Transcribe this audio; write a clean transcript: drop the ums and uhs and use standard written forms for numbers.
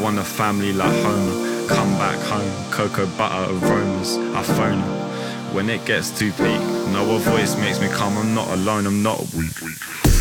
want a family like Homer. Come back home, cocoa butter aromas. I phone her when it gets too peak. No, her voice makes me calm. I'm not alone, I'm not weak.